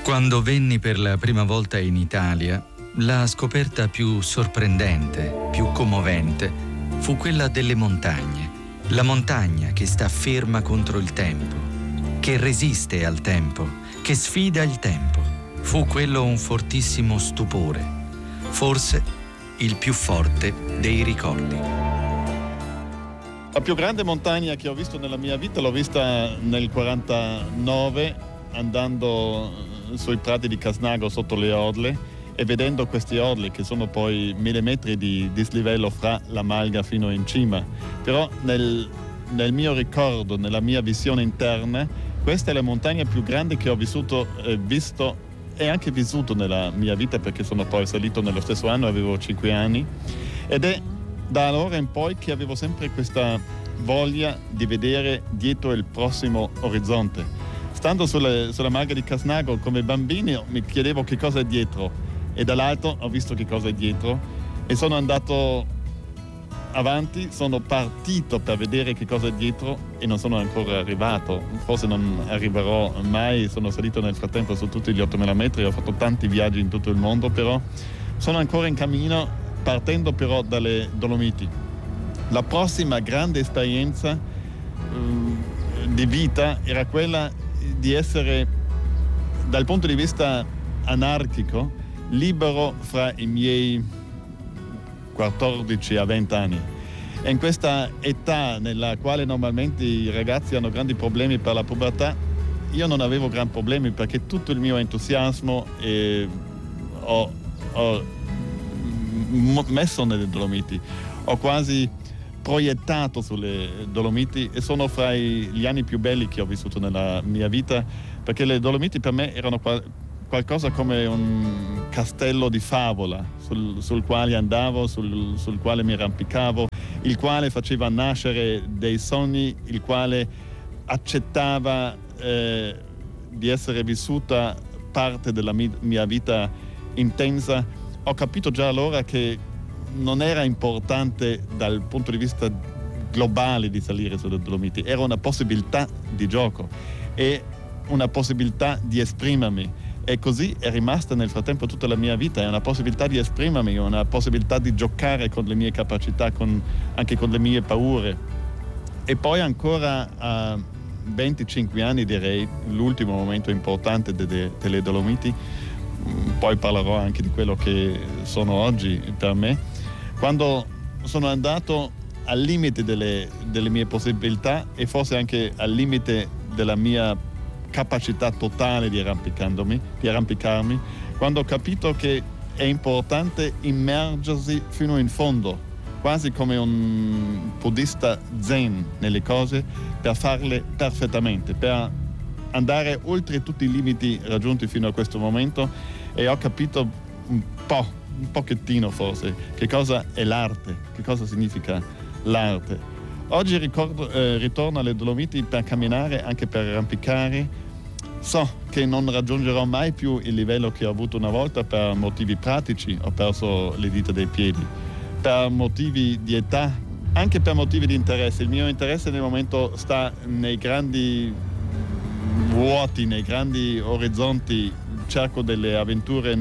Quando venni per la prima volta in Italia, la scoperta più sorprendente, più commovente, fu quella delle montagne. La montagna che sta ferma contro il tempo, che resiste al tempo, che sfida il tempo. Fu quello un fortissimo stupore, forse il più forte dei ricordi. La più grande montagna che ho visto nella mia vita l'ho vista nel 49, andando sui prati di Casnago sotto le Orle e vedendo questi orli che sono poi 1000 metri di dislivello fra la Malga fino in cima. Però nel mio ricordo, nella mia visione interna, questa è la montagna più grande che ho visto e anche vissuto nella mia vita, perché sono poi salito nello stesso anno, avevo 5 anni, ed è da allora in poi che avevo sempre questa voglia di vedere dietro il prossimo orizzonte. Stando sulla Malga di Casnago come bambino mi chiedevo che cosa è dietro, e dall'alto ho visto che cosa è dietro e sono andato avanti, sono partito per vedere che cosa è dietro e non sono ancora arrivato, forse non arriverò mai. Sono salito nel frattempo su tutti gli 8000 metri, ho fatto tanti viaggi in tutto il mondo, però sono ancora in cammino, partendo però dalle Dolomiti. La prossima grande esperienza di vita era quella di essere, dal punto di vista anarchico, libero fra i miei 14 a 20 anni. E in questa età nella quale normalmente i ragazzi hanno grandi problemi per la pubertà, io non avevo grandi problemi, perché tutto il mio entusiasmo ho messo nelle Dolomiti. Ho quasi proiettato sulle Dolomiti e sono fra gli anni più belli che ho vissuto nella mia vita, perché le Dolomiti per me erano qualcosa come un castello di favola sul quale andavo, sul quale mi arrampicavo, il quale faceva nascere dei sogni, il quale accettava di essere vissuta parte della mia vita intensa. Ho capito già allora che non era importante dal punto di vista globale di salire sulle Dolomiti, era una possibilità di gioco e una possibilità di esprimermi, e così è rimasta nel frattempo tutta la mia vita. È una possibilità di esprimermi, una possibilità di giocare con le mie capacità, anche con le mie paure. E poi ancora a 25 anni, direi, l'ultimo momento importante delle Dolomiti, poi parlerò anche di quello che sono oggi per me, quando sono andato al limite delle mie possibilità e forse anche al limite della mia capacità totale di arrampicarmi, quando ho capito che è importante immergersi fino in fondo, quasi come un buddista zen nelle cose, per farle perfettamente, per andare oltre tutti i limiti raggiunti fino a questo momento. E ho capito un pochettino forse che cosa è l'arte, che cosa significa l'arte. Oggi ritorno alle Dolomiti per camminare, anche per arrampicare. So che non raggiungerò mai più il livello che ho avuto una volta per motivi pratici. Ho perso le dita dei piedi, per motivi di età, anche per motivi di interesse. Il mio interesse nel momento sta nei grandi vuoti, nei grandi orizzonti. Cerco delle avventure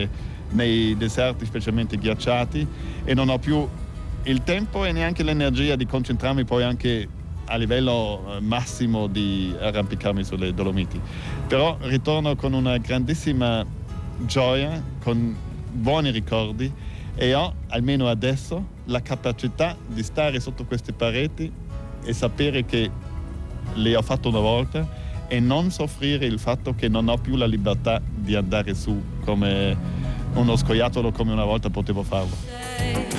nei deserti, specialmente ghiacciati, e non ho più il tempo e neanche l'energia di concentrarmi poi anche a livello massimo di arrampicarmi sulle Dolomiti. Però ritorno con una grandissima gioia, con buoni ricordi, e ho, almeno adesso, la capacità di stare sotto queste pareti e sapere che le ho fatto una volta, e non soffrire il fatto che non ho più la libertà di andare su come uno scoiattolo come una volta potevo farlo.